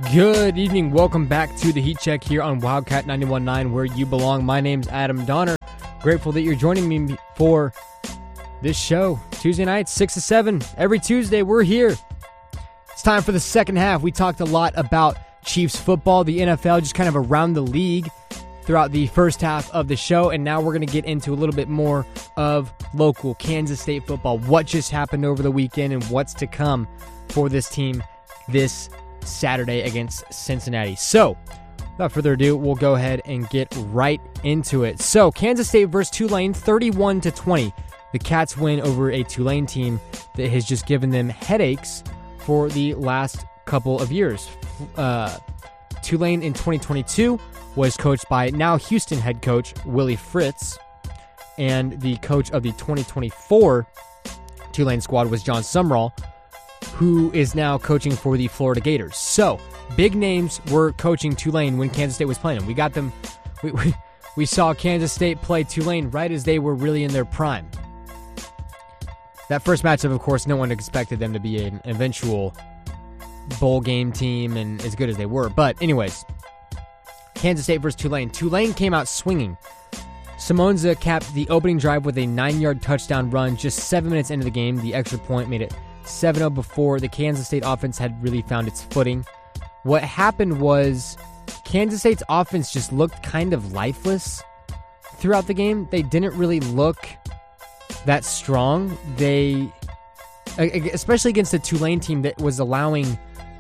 Good evening. Welcome back to the Heat Check here on Wildcat 91.9, where you belong. My name's Adam Donner. Grateful that you're joining me for this show. Tuesday nights, 6 to 7. Every Tuesday, we're here. It's time for the second half. We talked a lot about Chiefs football, the NFL, just kind of around the league throughout the first half of the show. And now we're going to get into a little bit more of local Kansas State football, what just happened over the weekend and what's to come for this team this Saturday against Cincinnati. So, without further ado, we'll go ahead and get right into it. So, Kansas State versus Tulane, 31-20. The Cats win over a Tulane team that has just given them headaches for the last couple of years. Tulane in 2022 was coached by now Houston head coach Willie Fritz, and the coach of the 2024 Tulane squad was John Sumrall, who is now coaching for the Florida Gators. So, big names were coaching Tulane when Kansas State was playing them. We got them. We saw Kansas State play Tulane right as they were really in their prime. That first matchup, of course, no one expected them to be an eventual bowl game team and as good as they were. But anyways, Kansas State versus Tulane. Tulane came out swinging. Simonza capped the opening drive with a 9-yard touchdown run just 7 minutes into the game. The extra point made it 7-0 before the Kansas State offense had really found its footing. What happened was Kansas State's offense just looked kind of lifeless throughout the game. They didn't really look that strong. They, especially against a Tulane team that was allowing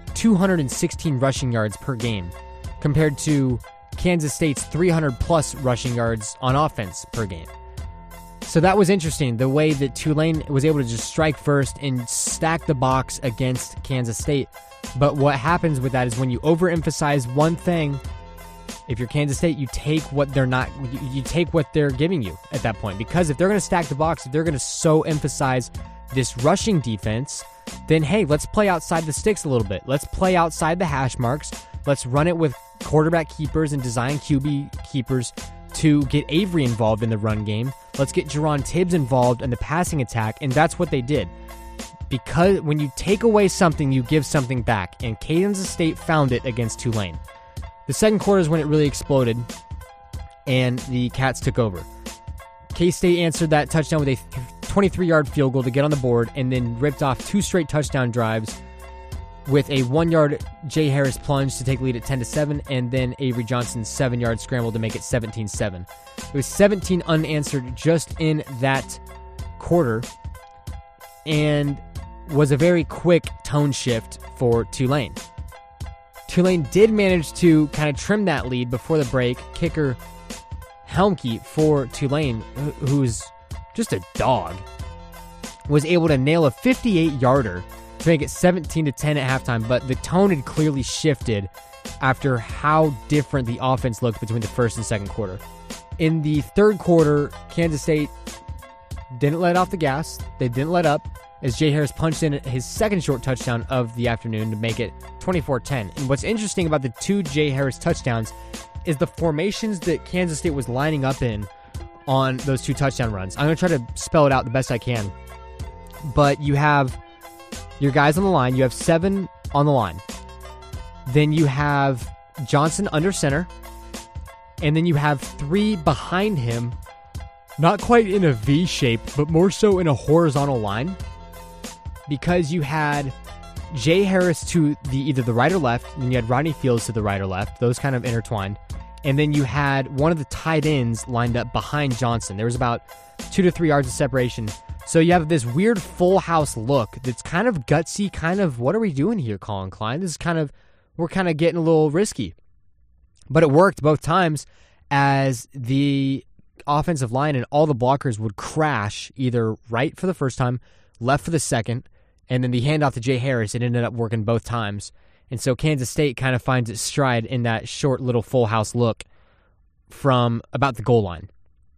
216 rushing yards per game compared to Kansas State's 300-plus rushing yards on offense per game. So that was interesting, the way that Tulane was able to just strike first and stack the box against Kansas State. But what happens with that is when you overemphasize one thing, if you're Kansas State, you take what you take what they're giving you at that point. Because if they're going to stack the box, if they're going to so emphasize this rushing defense, then hey, let's play outside the sticks a little bit. Let's play outside the hash marks. Let's run it with quarterback keepers and design QB keepers to get Avery involved in the run game. Let's get Jerron Tibbs involved in the passing attack, and that's what they did. Because when you take away something, you give something back, and Kansas State found it against Tulane. The second quarter is when it really exploded, and the Cats took over. K-State answered that touchdown with a 23-yard field goal to get on the board, and then ripped off 2 straight touchdown drives with a 1-yard Jay Harris plunge to take the lead at 10-7, and then Avery Johnson's 7-yard scramble to make it 17-7. It was 17 unanswered just in that quarter, and was a very quick tone shift for Tulane. Tulane did manage to kind of trim that lead before the break. Kicker Helmke for Tulane, who's just a dog, was able to nail a 58-yarder to make it 17-10 at halftime, but the tone had clearly shifted after how different the offense looked between the first and second quarter. In the third quarter, Kansas State didn't let off the gas. They didn't let up as Jay Harris punched in his second short touchdown of the afternoon to make it 24-10. And what's interesting about the 2 Jay Harris touchdowns is the formations that Kansas State was lining up in on those 2 touchdown runs. I'm going to try to spell it out the best I can. But you have your guys on the line. You have 7 on the line. Then you have Johnson under center. And then you have 3 behind him, not quite in a V shape, but more so in a horizontal line. Because you had Jay Harris to either the right or left, and you had Rodney Fields to the right or left. Those kind of intertwined. And then you had one of the tight ends lined up behind Johnson. There was about 2 to 3 yards of separation. So you have this weird full house look that's kind of gutsy, kind of, what are we doing here, Colin Klein? This is we're kind of getting a little risky. But it worked both times as the offensive line and all the blockers would crash either right for the first time, left for the second, and then the handoff to Jay Harris, it ended up working both times. And so Kansas State kind of finds its stride in that short little full house look from about the goal line.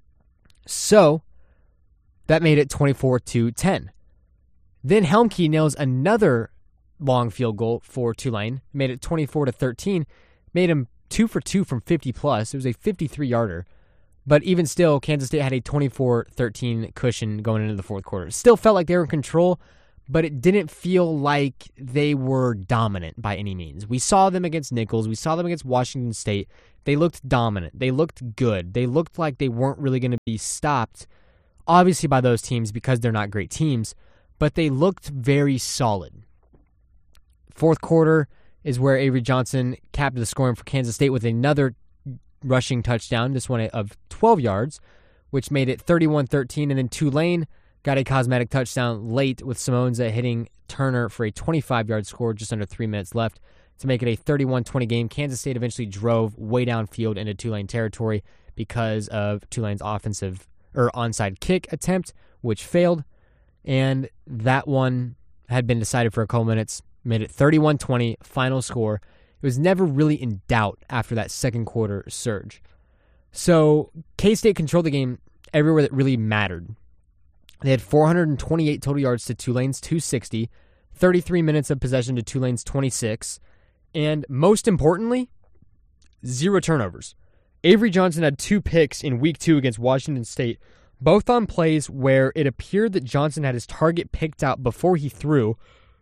So that made it 24-10. Then Helmke nails another long field goal for Tulane, made it 24-13, made him 2 for 2 from 50 plus. It was a 53-yarder. But even still, Kansas State had a 24-13 cushion going into the fourth quarter. Still felt like they were in control, but it didn't feel like they were dominant by any means. We saw them against Nicholls. We saw them against Washington State. They looked dominant. They looked good. They looked like they weren't really going to be stopped, obviously, by those teams because they're not great teams, but they looked very solid. Fourth quarter is where Avery Johnson capped the scoring for Kansas State with another rushing touchdown, this one of 12 yards, which made it 31-13, and then Tulane got a cosmetic touchdown late with Simonza hitting Turner for a 25-yard score just under 3 minutes left to make it a 31-20 game. Kansas State eventually drove way downfield into Tulane territory because of Tulane's onside kick attempt, which failed, and that one had been decided for a couple minutes, made it 31-20, final score. It was never really in doubt after that second quarter surge. So K-State controlled the game everywhere that really mattered. They had 428 total yards to Tulane's 260, 33 minutes of possession to Tulane's 26, and most importantly, 0 turnovers. Avery Johnson had 2 picks in week 2 against Washington State, both on plays where it appeared that Johnson had his target picked out before he threw.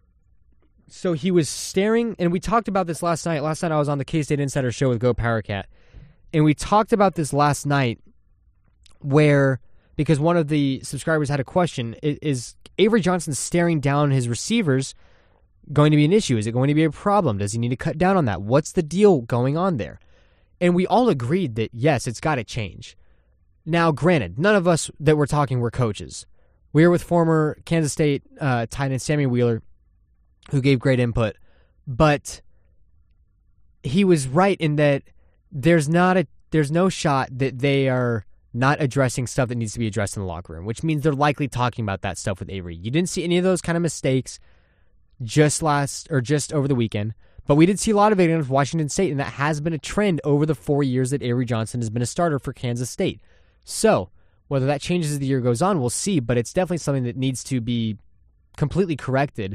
So he was staring, and we talked about this last night. Last night I was on the K-State Insider Show with Go Powercat, and we talked about this last night where, because one of the subscribers had a question, is Avery Johnson staring down his receivers going to be an issue? Is it going to be a problem? Does he need to cut down on that? What's the deal going on there? And we all agreed that, yes, it's got to change. Now, granted, none of us that were talking were coaches. We were with former Kansas State tight end Sammy Wheeler, who gave great input, but he was right in that there's no shot that they are not addressing stuff that needs to be addressed in the locker room, which means they're likely talking about that stuff with Avery. You didn't see any of those kind of mistakes just over the weekend, but we did see a lot of it against Washington State, and that has been a trend over the 4 years that Avery Johnson has been a starter for Kansas State. So whether that changes as the year goes on, we'll see, but it's definitely something that needs to be completely corrected,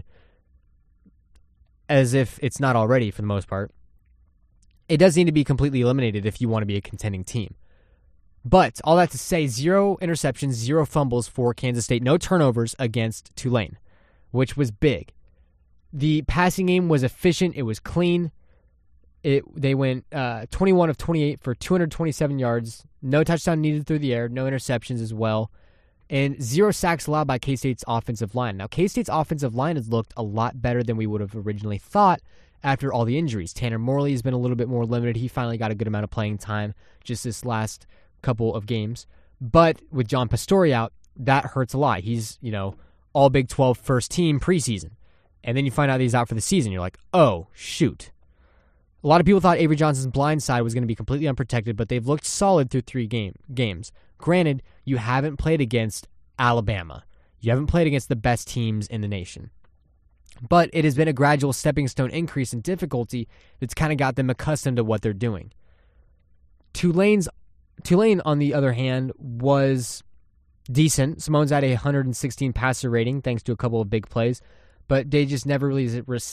as if it's not already for the most part. It does need to be completely eliminated if you want to be a contending team. But all that to say, 0 interceptions, 0 fumbles for Kansas State, no turnovers against Tulane, which was big. The passing game was efficient. It was clean. They went 21 of 28 for 227 yards, no touchdown needed through the air, no interceptions as well, and 0 sacks allowed by K-State's offensive line. Now, K-State's offensive line has looked a lot better than we would have originally thought after all the injuries. Tanner Morley has been a little bit more limited. He finally got a good amount of playing time just this last couple of games. But with John Pastore out, that hurts a lot. He's, all Big 12 first team preseason. And then you find out he's out for the season. You're like, oh, shoot. A lot of people thought Avery Johnson's blind side was going to be completely unprotected, but they've looked solid through 3 games. Granted, you haven't played against Alabama. You haven't played against the best teams in the nation. But it has been a gradual stepping stone increase in difficulty that's kind of got them accustomed to what they're doing. Tulane, on the other hand, was decent. Simone's at a 116 passer rating thanks to a couple of big plays, but they just never really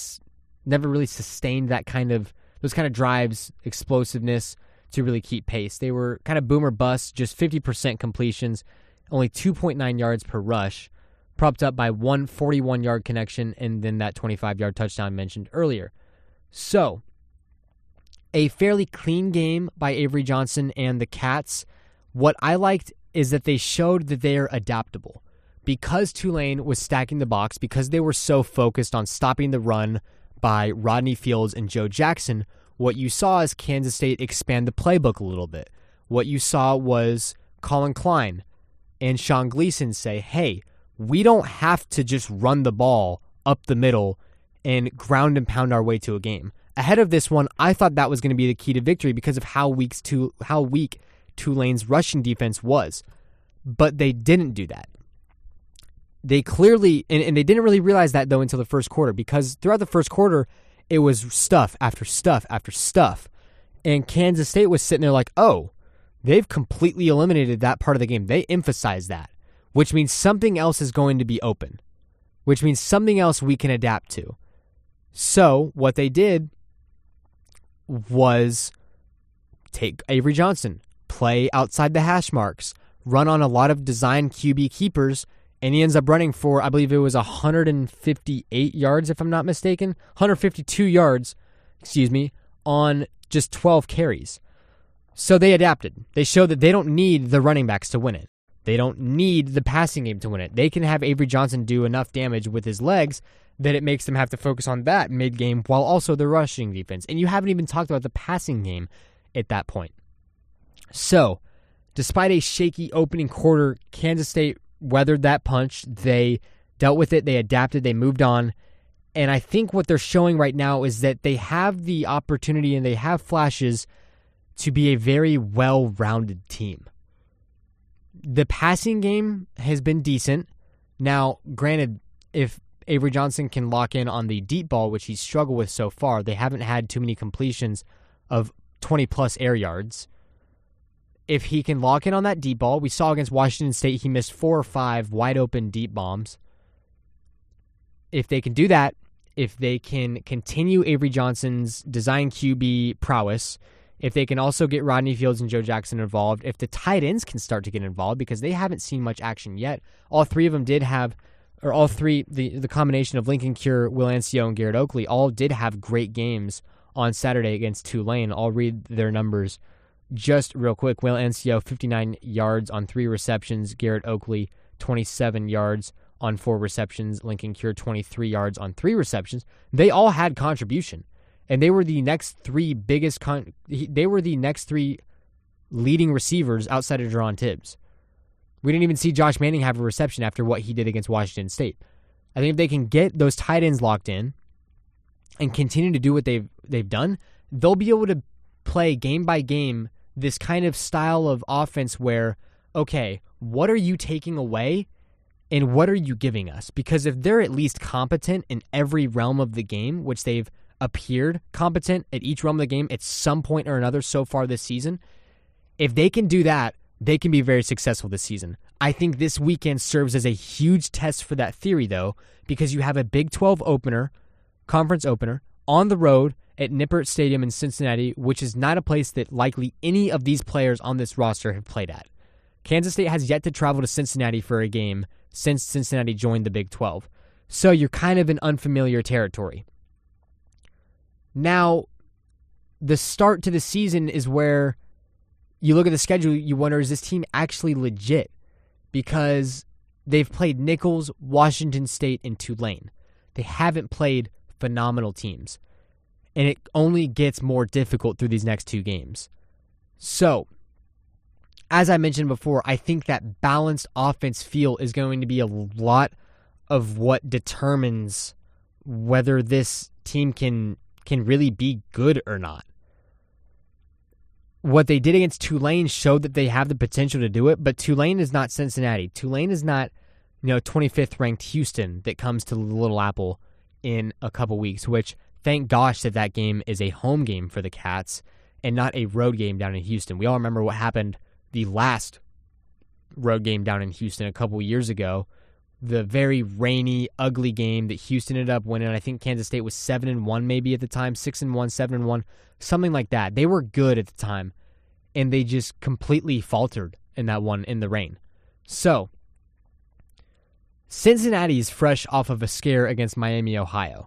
sustained those kind of drives, explosiveness to really keep pace. They were kind of boom or bust, just 50% completions, only 2.9 yards per rush, propped up by one 41-yard connection and then that 25-yard touchdown mentioned earlier. So, a fairly clean game by Avery Johnson and the Cats. What I liked is that they showed that they are adaptable. Because Tulane was stacking the box, because they were so focused on stopping the run by Rodney Fields and Joe Jackson, what you saw is Kansas State expand the playbook a little bit. What you saw was Colin Klein and Sean Gleason say, hey, we don't have to just run the ball up the middle and ground and pound our way to a game. Ahead of this one, I thought that was going to be the key to victory because of how weak Tulane's rushing defense was. But they didn't do that. They clearly, and they didn't really realize that, though, until the first quarter, because throughout the first quarter, it was stuff after stuff after stuff. And Kansas State was sitting there like, oh, they've completely eliminated that part of the game. They emphasized that, which means something else is going to be open, which means something else we can adapt to. So what they did was take Avery Johnson, play outside the hash marks, run on a lot of design QB keepers, And he ends up running for, I believe it was 158 yards, if I'm not mistaken. 152 yards, on just 12 carries. So they adapted. They showed that they don't need the running backs to win it. They don't need the passing game to win it. They can have Avery Johnson do enough damage with his legs that it makes them have to focus on that mid-game while also the rushing defense. And you haven't even talked about the passing game at that point. So, despite a shaky opening quarter, Kansas State weathered that punch. They dealt with it. They adapted. They moved on. And I think what they're showing right now is that they have the opportunity and they have flashes to be a very well-rounded team. The passing game has been decent. Now, granted, if Avery Johnson can lock in on the deep ball, which he's struggled with so far, they haven't had too many completions of 20-plus air yards. If he can lock in on that deep ball, we saw against Washington State he missed 4 or 5 wide-open deep bombs. If they can do that, if they can continue Avery Johnson's design QB prowess, if they can also get Rodney Fields and Joe Jackson involved, if the tight ends can start to get involved, because they haven't seen much action yet. All three of them did have, or all three, the combination of Lincoln Cure, Will Ancio, and Garrett Oakley, all did have great games on Saturday against Tulane. I'll read their numbers just real quick. Will Ancio, 59 yards on 3 receptions. Garrett Oakley, 27 yards on 4 receptions. Lincoln Cure, 23 yards on 3 receptions. They all had contribution. And they were the next 3 biggest. They were the next 3 leading receivers outside of Jerron Tibbs. We didn't even see Josh Manning have a reception after what he did against Washington State. I think if they can get those tight ends locked in and continue to do what they've done, they'll be able to play game by game this kind of style of offense where, okay, what are you taking away and what are you giving us? Because if they're at least competent in every realm of the game, which they've appeared competent at each realm of the game at some point or another so far this season, if they can do that, they can be very successful this season. I think this weekend serves as a huge test for that theory, though, because you have a Big 12 conference opener, on the road at Nippert Stadium in Cincinnati, which is not a place that likely any of these players on this roster have played at. Kansas State has yet to travel to Cincinnati for a game since Cincinnati joined the Big 12. So you're kind of in unfamiliar territory. Now, the start to the season is where you look at the schedule, you wonder, is this team actually legit? Because they've played Nicholls, Washington State, and Tulane. They haven't played phenomenal teams. And it only gets more difficult through these next 2 games. So, as I mentioned before, I think that balanced offense feel is going to be a lot of what determines whether this team can really be good or not. What they did against Tulane showed that they have the potential to do it, but Tulane is not Cincinnati. Tulane is not, 25th ranked Houston that comes to the Little Apple in a couple weeks, which thank gosh that game is a home game for the Cats and not a road game down in Houston. We all remember what happened the last road game down in Houston a couple years ago. The very rainy, ugly game that Houston ended up winning. I think Kansas State was 7-1 maybe at the time, 6-1, 7-1, something like that. They were good at the time, and they just completely faltered in that one in the rain. So, Cincinnati is fresh off of a scare against Miami, Ohio.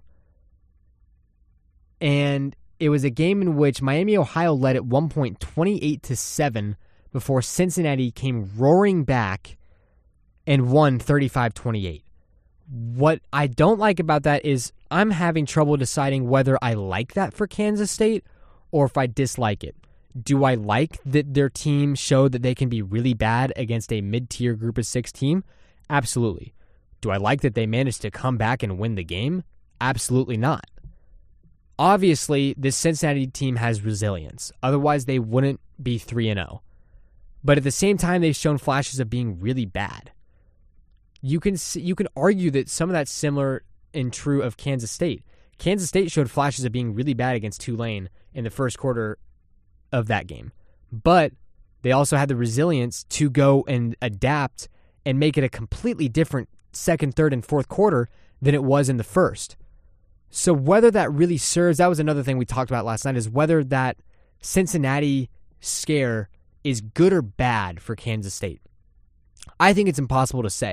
And it was a game in which Miami, Ohio led at one point 28-7 before Cincinnati came roaring back and won 35-28. What I don't like about that is I'm having trouble deciding whether I like that for Kansas State or if I dislike it. Do I like that their team showed that they can be really bad against a mid-tier group of 6 team? Absolutely. Do I like that they managed to come back and win the game? Absolutely not. Obviously, this Cincinnati team has resilience. Otherwise, they wouldn't be 3-0. But at the same time, they've shown flashes of being really bad. You can argue that some of that's similar and true of Kansas State. Kansas State showed flashes of being really bad against Tulane in the first quarter of that game. But they also had the resilience to go and adapt and make it a completely different second, third, and fourth quarter than it was in the first. So whether that really serves, that was another thing we talked about last night, is whether that Cincinnati scare is good or bad for Kansas State. I think it's impossible to say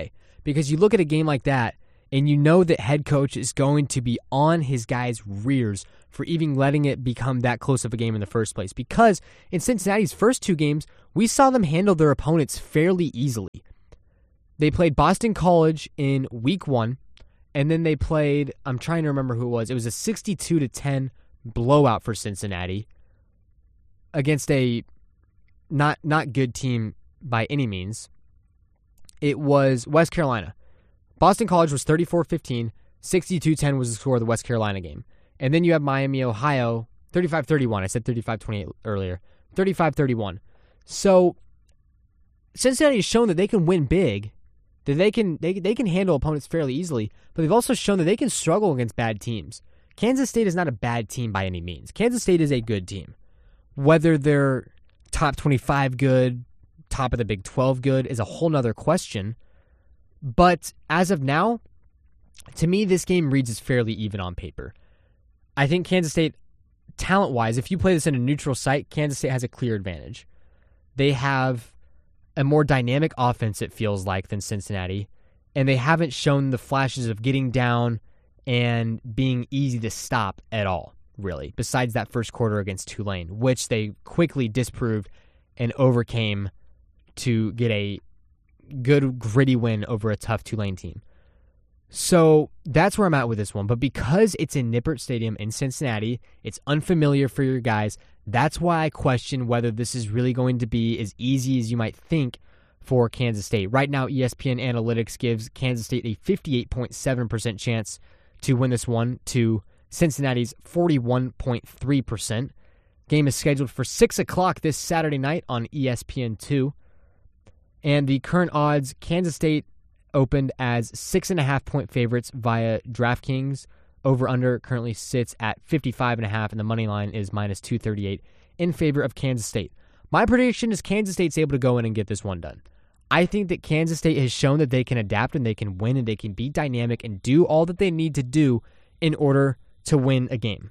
because you look at a game like that and you know that head coach is going to be on his guys' rears for even letting it become that close of a game in the first place. Because in Cincinnati's first 2 games, we saw them handle their opponents fairly easily. They played Boston College in week 1, and then they played, I'm trying to remember who it was. It was a 62-10 blowout for Cincinnati against a not good team by any means. It was West Carolina. Boston College was 34-15. 62-10 was the score of the West Carolina game. And then you have Miami, Ohio, 35-31. I said 35-28 earlier. 35-31. So Cincinnati has shown that they can win big, that they can handle opponents fairly easily, but they've also shown that they can struggle against bad teams. Kansas State is not a bad team by any means. Kansas State is a good team. Whether they're top 25 good, top of the Big 12 good is a whole nother question. But as of now, to me, this game reads as fairly even on paper. I think Kansas State, talent-wise, if you play this in a neutral site, Kansas State has a clear advantage. They have a more dynamic offense, it feels like, than Cincinnati, and they haven't shown the flashes of getting down and being easy to stop at all, really, besides that first quarter against Tulane, which they quickly disproved and overcame to get a good, gritty win over a tough Tulane team. So that's where I'm at with this one. But because it's in Nippert Stadium in Cincinnati, it's unfamiliar for your guys. That's why I question whether this is really going to be as easy as you might think for Kansas State. Right now, ESPN Analytics gives Kansas State a 58.7% chance to win this one to Cincinnati's 41.3%. Game is scheduled for 6 o'clock this Saturday night on ESPN2. And the current odds, Kansas State opened as 6.5-point favorites via DraftKings. Over-under currently sits at 55.5, and the money line is minus 238 in favor of Kansas State. My prediction is Kansas State's able to go in and get this one done. I think that Kansas State has shown that they can adapt and they can win and they can be dynamic and do all that they need to do in order to win a game.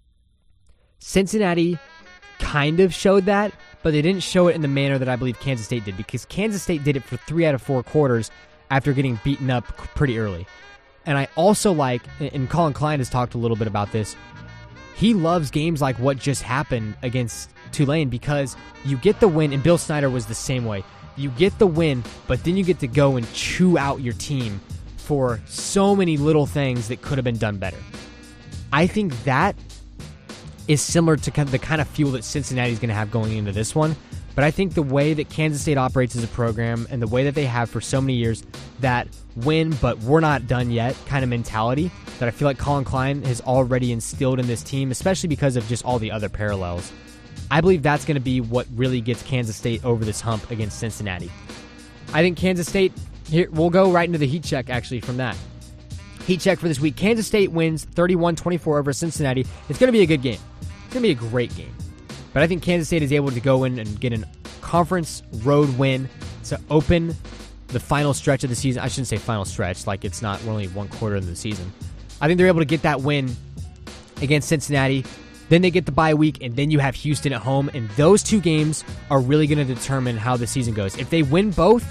Cincinnati kind of showed that, but they didn't show it in the manner that I believe Kansas State did, because Kansas State did it for 3 out of 4 quarters after getting beaten up pretty early. And I also like, and Colin Klein has talked a little bit about this, he loves games like what just happened against Tulane because you get the win, and Bill Snyder was the same way. You get the win, but then you get to go and chew out your team for so many little things that could have been done better. I think that is similar to the kind of fuel that Cincinnati is going to have going into this one. But I think the way that Kansas State operates as a program and the way that they have for so many years, that win but we're not done yet kind of mentality that I feel like Colin Klein has already instilled in this team, especially because of just all the other parallels. I believe that's going to be what really gets Kansas State over this hump against Cincinnati. I think Kansas State, here we'll go right into the heat check actually from that. Heat check for this week. Kansas State wins 31-24 over Cincinnati. It's going to be a good game. It's going to be a great game. But I think Kansas State is able to go in and get a conference road win to open the final stretch of the season. I shouldn't say final stretch, like it's not, we're only one quarter of the season. I think they're able to get that win against Cincinnati. Then they get the bye week, and then you have Houston at home. And those 2 games are really going to determine how the season goes. If they win both,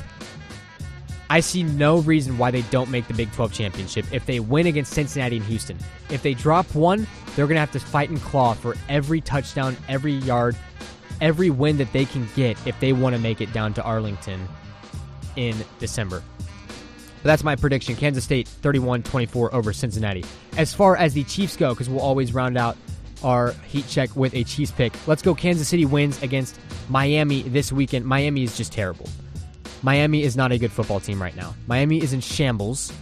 I see no reason why they don't make the Big 12 championship if they win against Cincinnati and Houston. If they drop one, they're going to have to fight and claw for every touchdown, every yard, every win that they can get if they want to make it down to Arlington in December. But that's my prediction. Kansas State 31-24 over Cincinnati. As far as the Chiefs go, because we'll always round out our heat check with a Chiefs pick, let's go Kansas City wins against Miami this weekend. Miami is just terrible. Miami is not a good football team right now. Miami is in shambles,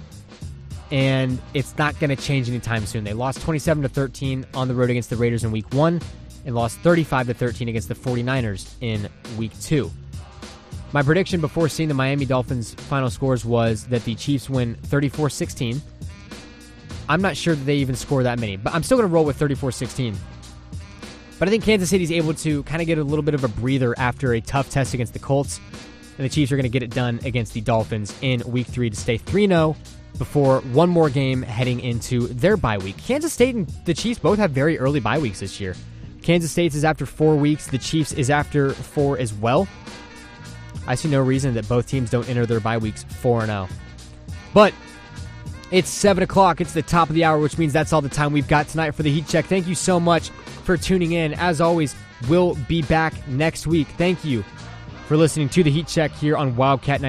and it's not going to change anytime soon. They lost 27-13 on the road against the Raiders in Week 1 and lost 35-13 against the 49ers in Week 2. My prediction before seeing the Miami Dolphins' final scores was that the Chiefs win 34-16. I'm not sure that they even score that many, but I'm still going to roll with 34-16. But I think Kansas City's able to kind of get a little bit of a breather after a tough test against the Colts. And the Chiefs are going to get it done against the Dolphins in Week 3 to stay 3-0 before one more game heading into their bye week. Kansas State and the Chiefs both have very early bye weeks this year. Kansas State's is after 4 weeks. The Chiefs is after 4 as well. I see no reason that both teams don't enter their bye weeks 4-0. But it's 7 o'clock. It's the top of the hour, which means that's all the time we've got tonight for the Heat Check. Thank you so much for tuning in. As always, we'll be back next week. Thank you for listening to the Heat Check here on Wildcat